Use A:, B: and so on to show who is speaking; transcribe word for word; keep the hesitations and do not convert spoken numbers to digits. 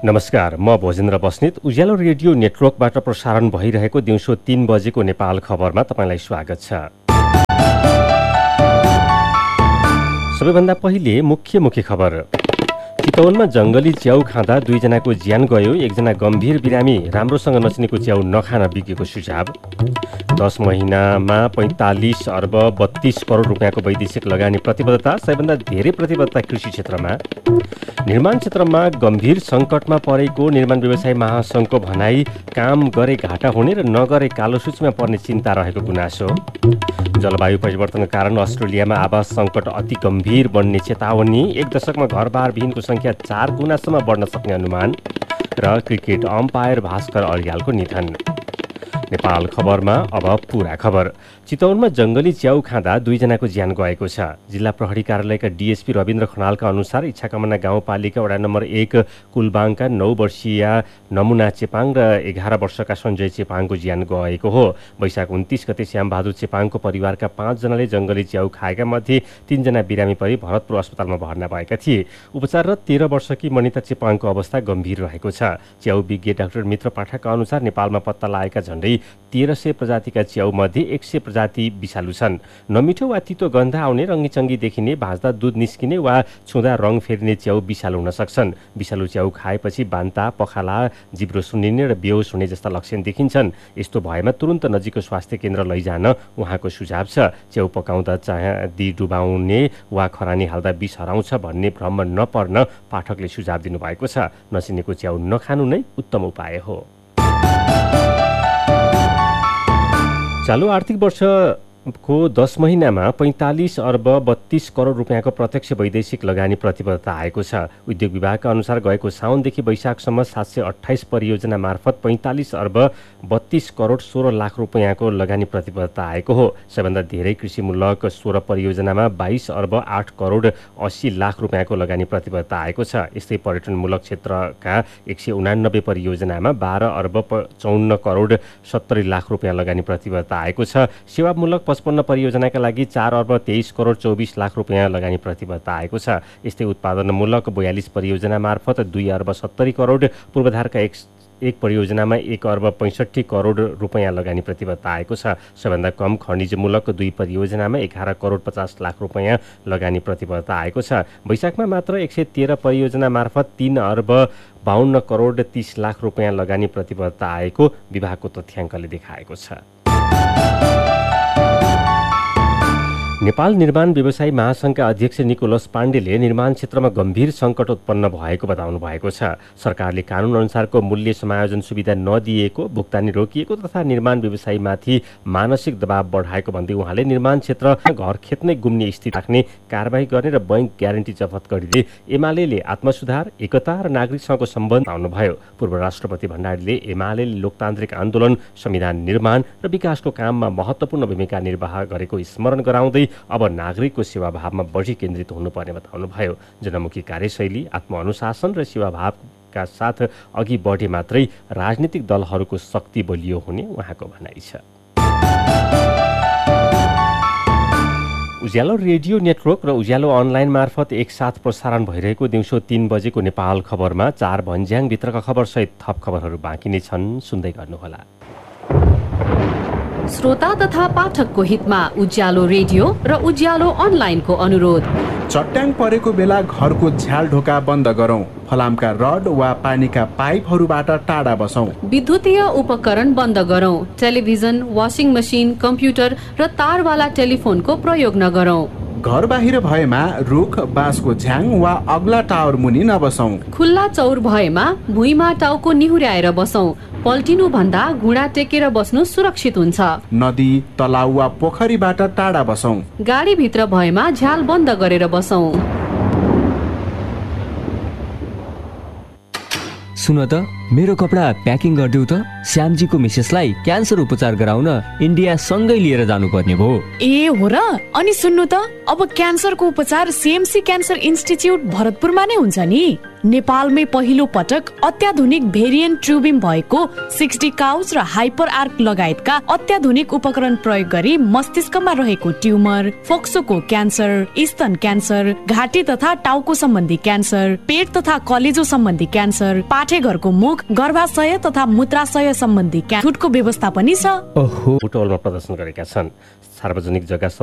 A: नमस्कार, म भोजेन्द्र बस्नेत। उज्यालो रेडियो नेटवर्कबाट प्रसारण भइरहेको दिउँसो तीन बजेको नेपाल खबरमा तपाईँलाई स्वागत छ। सबैभन्दा पहिले मुख्य मुख्य खबर। चितवनमा जङ्गली च्याउ खाँदा दुईजनाको ज्यान गयो। एकजना गम्भीर बिरामी राम्रोसँग नचिनेको च्याउ नखान बिकेको सुझाव। दस महिनामा पैँतालिस अर्ब बत्तीस करोड रुपियाँको वैदेशिक लगानी प्रतिबद्धता। सबैभन्दा धेरै प्रतिबद्धता कृषि क्षेत्रमा। निर्माण क्षेत्रमा गम्भीर सङ्कटमा परेको निर्माण व्यवसायी महासङ्घको भनाई, काम गरे घाटा हुने र नगरे कालो सूचीमा पर्ने चिन्ता रहेको गुनासो। जलवायु परिवर्तनका कारण अस्ट्रेलियामा आवास सङ्कट अति गम्भीर बन्ने चेतावनी। एक दशकमा घरबार विहीनको सङ्ख्या चार गुणासम्म बढ्न सक्ने अनुमान। र क्रिकेट अम्पायर भास्कर अर्यालको निधन। नेपाल खबरमा अब पुरा खबर। चितवनमा जङ्गली च्याउ खाँदा दुईजनाको ज्यान गएको छ। जिल्ला प्रहरी कार्यालयका डिएसपी रविन्द्र खनालका अनुसार इच्छाकामना गाउँपालिका वडा नम्बर एक कुलबाङका नौ वर्षीय नमुना चेपाङ र एघार वर्षका सञ्जय चेपाङको ज्यान गएको हो। वैशाख उन्तिस गते श्यामबहादुर चेपाङको परिवारका पाँचजनाले जङ्गली च्याउ खाएका मध्ये तीनजना बिरामी परि भरतपुर अस्पतालमा भर्ना भएका थिए। उपचार र तेह्र वर्षकी मनिता चेपाङको अवस्था गम्भीर रहेको छ। च्याउ विज्ञ डाक्टर मित्र पाठकका अनुसार नेपालमा पत्ता लागेका झण्डै तेह्र सय प्रजातिका च्याउ मध्ये एक सय प्रजाति विषालु छन्। नमिठो वा तितो गन्ध आउने, रङ्गीचङ्गी देखिने, भाँच्दा दुध निस्किने वा छुँदा रङ फेर्ने च्याउ विषालु हुन सक्छन्। विषालु च्याउ खाएपछि बान्ता, पखाला, जिब्रो सुन्निने र बेहोस हुने जस्ता लक्षण देखिन्छन्। यस्तो भएमा तुरुन्त नजिकको स्वास्थ्य केन्द्र लैजान उहाँको सुझाव छ। च्याउ पकाउँदा चाँदी डुबाउने वा खरानी हाल्दा विष हराउँछ भन्ने भ्रममा नपर्न पाठकले सुझाव दिनुभएको छ। नचिनेको च्याउ नखानु नै उत्तम उपाय हो। चालु आर्थिक वर्षको दस महिनामा पैँतालिस अर्ब बत्तीस करोड रुपियाँको प्रत्यक्ष वैदेशिक लगानी प्रतिबद्धता आएको छ। उद्योग विभागका अनुसार गएको साउनदेखि वैशाखसम्म सात सय अठाइस परियोजना मार्फत पैँतालिस अर्ब बत्तीस करोड सोह्र लाख रुपियाँको लगानी प्रतिबद्धता आएको हो। सबैभन्दा धेरै कृषिमूलक सोह्र परियोजनामा बाइस अर्ब आठ करोड अस्सी लाख रुपियाँको लगानी प्रतिबद्धता आएको छ। यस्तै पर्यटनमूलक क्षेत्रका एक सय उनानब्बे परियोजनामा बाह्र अर्ब चौन्न करोड सत्तरी लाख रुपियाँ लगानी प्रतिबद्धता आएको छ। सेवामूलक पचपन्न परियोजनाका लागि चार अर्ब तेइस करोड चौबिस लाख रुपियाँ लगानी प्रतिबद्धता आएको छ। यस्तै उत्पादनमूलक बयालिस परियोजना मार्फत दुई अर्ब सत्तरी करोड, पूर्वाधारका एक एक परियोजनामा एक अर्ब पैँसठी करोड रुपियाँ लगानी प्रतिबद्धता आएको छ। सबैभन्दा कम खनिजमूलक दुई परियोजनामा एघार करोड पचास लाख रुपियाँ लगानी प्रतिबद्धता आएको छ। वैशाखमा मात्र एक सय तेह्र परियोजना मार्फत तीन अर्ब बाहन्न करोड तीस लाख रुपियाँ लगानी प्रतिबद्धता आएको विभागको तथ्याङ्कले देखाएको छ। नेपाल निर्माण व्यवसायी महासङ्घका अध्यक्ष निकोलस पाण्डेले निर्माण क्षेत्रमा गम्भीर सङ्कट उत्पन्न भएको बताउनु भएको छ। सरकारले कानुन अनुसारको मूल्य समायोजन सुविधा नदिएको, भुक्तानी रोकिएको तथा निर्माण व्यवसायीमाथि मानसिक दबाव बढाएको भन्दै उहाँले निर्माण क्षेत्र घर खेत्नै गुम्ने स्थिति राख्ने कारबाही गर्ने र बैंक ग्यारेन्टी जफत गरिदिए एमाले आत्मसुधार, एकता र नागरिकसँगको सम्बन्ध आउनुभयो। पूर्व राष्ट्रपति भण्डारीले एमाले लोकतान्त्रिक आन्दोलन, संविधान निर्माण र विकासको काममा महत्त्वपूर्ण भूमिका निर्वाह गरेको स्मरण गराउँदै अब नागरिकको सेवाभावमा बढी केन्द्रित हुनुपर्ने बताउनुभयो। जनमुखी कार्यशैली, आत्मअनुशासन र सेवाभावका साथ अघि बढे मात्रै राजनीतिक दलहरूको शक्ति बलियो हुने उहाँको भनाइ छ। उज्यालो रेडियो नेटवर्क र उज्यालो अनलाइन मार्फत एकसाथ प्रसारण भइरहेको दिउँसो तीन बजेको नेपाल खबरमा चार भन्ज्याङभित्रका खबरसहित थप खबरहरू बाँकी नै छन्, सुन्दै गर्नुहोला।
B: श्रोता तथा पाठकको हितमा उज्यालो रेडियो र उज्यालो अनलाइनको अनुरोध।
C: चट्याङ परेको बेला घरको झ्याल ढोका बन्द गरौँ। फलामका रड वा पानीका पाइपहरूबाट टाढा बसौँ।
B: विद्युतीय उपकरण बन्द गरौँ। टेलिभिजन, वासिङ मसिन, कम्प्युटर र तारवाला टेलिफोनको प्रयोग नगरौँ।
C: घर बाहिर भएमा रुख, बाँसको झ्याङ वा अग्ला टावर मुनि नबसौँ।
B: खुल्ला चौर भएमा भुइँमा टाउको निहुर्याएर बसौँ। पल्टिनु भन्दा घुँडा टेकेर बस्नु सुरक्षित हुन्छ।
C: नदी, तलाउ वा पोखरीबाट टाढा बसौँ।
B: गाडीभित्र भएमा झ्याल बन्द गरेर बसौँ।
D: सुन त मेरो कपडा प्याकिङ गरिदेऊ त। श्यामजीको मिसेसलाई क्यान्सर उपचार गराउन इन्डिया सँगै लिएर जानुपर्ने भयो।
E: ए हो र? अनि सुन्नु त, अब क्यान्सरको उपचार सीएमसी क्यान्सर इन्स्टिच्युट भरतपुरमा नै हुन्छ नि। नेपालमै पहिलो पटक अत्याधुनिक भेरिएन्ट ट्युबिम भएको सिक्सटी काउच र हाइपर आर्क लगायतका अत्याधुनिक उपकरण प्रयोग गरी मस्तिष्कमा रहेको ट्युमर, फोक्सोको क्यान्सर, स्तन क्यान्सर, घाँटी तथा टाउको सम्बन्धी क्यान्सर, पेट तथा कलेजो सम्बन्धी क्यान्सर, पाठेघरको मुख, गर्भाशय तथा मूत्राशय सम्बन्धी छुटको व्यवस्था पनि छ।
A: ओहो, बुटवलमा प्रदर्शन गरेका छन्। सार्वजनिक जग्गा